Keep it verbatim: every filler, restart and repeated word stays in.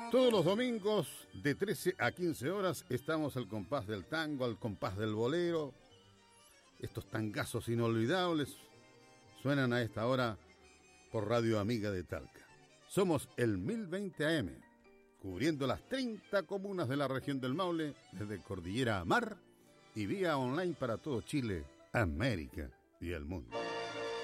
Todos los domingos de trece a quince horas estamos al compás del tango, al compás del bolero. Estos tangazos inolvidables suenan a esta hora por Radio Amiga de Talca. Somos el mil veinte A M, cubriendo las treinta comunas de la región del Maule, desde cordillera a mar y vía online para todo Chile, América y el mundo.